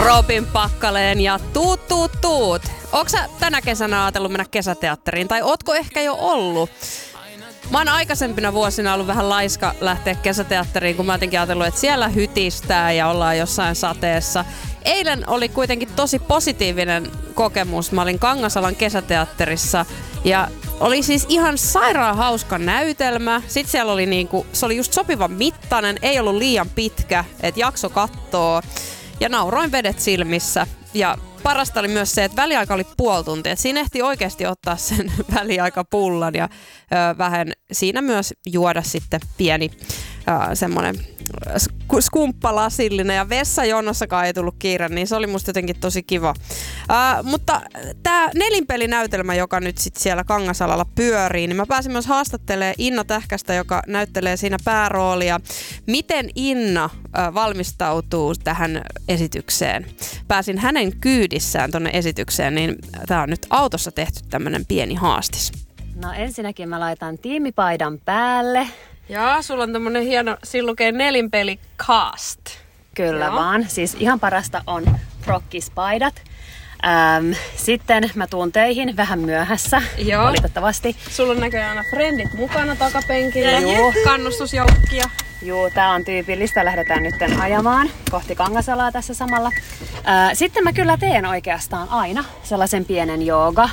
Robin Pakkaleen ja tuut. Ootko sä tänä kesänä ajatellut mennä kesäteatteriin tai ootko ehkä jo ollut? Mä oon aikaisempina vuosina ollut vähän laiska lähteä kesäteatteriin, kun mä jotenkin ajatellut, että siellä hytistää ja ollaan jossain sateessa. Eilen oli kuitenkin tosi positiivinen kokemus. Mä olin Kangasalan kesäteatterissa ja oli siis ihan sairaan hauska näytelmä. Sitten siellä oli se oli just sopivan mittainen, ei ollut liian pitkä, että jakso kattoo. Ja nauroin vedet silmissä. Ja parasta oli myös se, että väliaika oli puoli tuntia. Et siinä ehti oikeasti ottaa sen väliaikapullan ja vähän siinä myös juoda sitten pieni semmoinen skumppalasillinen. Ja vessajonossakaan ei tullut kiire, niin se oli musta jotenkin tosi kiva. Mutta tämä nelinpelinäytelmä, joka nyt sitten siellä Kangasalalla pyörii, niin mä pääsin myös haastattelemaan Inna Tähkästä, joka näyttelee siinä pääroolia. Miten Inna valmistautuu tähän esitykseen? Pääsin hänen kyydissään tonne esitykseen, niin tää on nyt autossa tehty tämmönen pieni haastis. No ensinnäkin mä laitan tiimipaidan päälle. Joo, sulla on tämmönen hieno, siinä lukee nelinpeli cast. Kyllä joo. Vaan, siis ihan parasta on prokkispaidat. Sitten mä tuun töihin vähän myöhässä, joo. Valitettavasti. Sulla on näköjään aina frendit mukana takapenkillä, joo. Kannustusjoukkia. Joo, tää on tyypillistä. Lähdetään nyt ajamaan kohti Kangasalaa tässä samalla. Sitten mä kyllä teen oikeastaan aina sellaisen pienen jooga.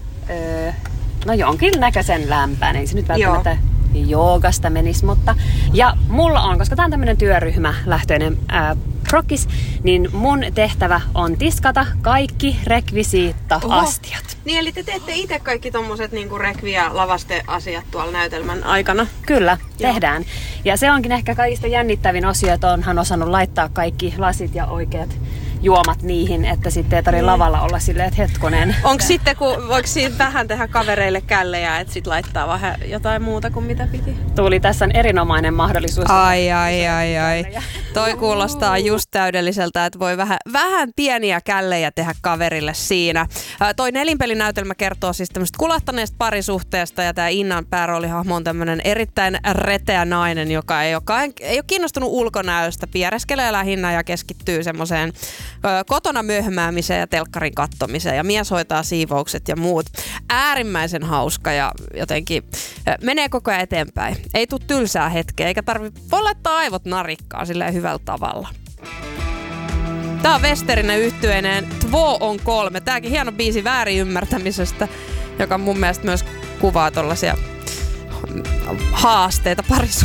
No jonkinnäköisen lämpään, ei se nyt välttämättä joogasta menisi, mutta ja mulla on, koska tää on tämmönen työryhmälähtöinen prokkis, niin mun tehtävä on tiskata kaikki rekvisiitta-astiat. Niin eli te teette itse kaikki tommoset niinku rekvi- ja lavasteasiat tuolla näytelmän aikana? Kyllä, tehdään. Ja se onkin ehkä kaikista jännittävin osio, että onhan osannut laittaa kaikki lasit ja oikeat juomat niihin, että sitten ei tarvitse lavalla olla silleen, että hetkonen. Onko sitten, voiko siinä vähän tehdä kavereille källejä, että sitten laittaa vähän jotain muuta kuin mitä piti? Tuli tässä on erinomainen mahdollisuus. Ai. Toi kuulostaa just täydelliseltä, että voi vähän pieniä källejä tehdä kaverille siinä. Toi nelinpelinäytelmä kertoo siis tämmöistä kulahtaneesta parisuhteesta ja tää Innan pääroolihahmo on tämmönen erittäin reteä nainen, joka ei ole kiinnostunut ulkonäöstä, piereskelee lähinnä ja keskittyy semmoiseen kotona möhmäämiseen ja telkkarin kattomiseen ja mies hoitaa siivoukset ja muut. Äärimmäisen hauska ja jotenkin menee koko ajan eteenpäin. Ei tule tylsää hetkeä eikä voi laittaa aivot narikkaan silleen hyvällä tavalla. Tää on Westerinen yhtyeineen Två on kolme. Tääkin hieno biisi väärinymmärtämisestä, joka mun mielestä myös kuvaa tollasia haasteita parisuhteessa.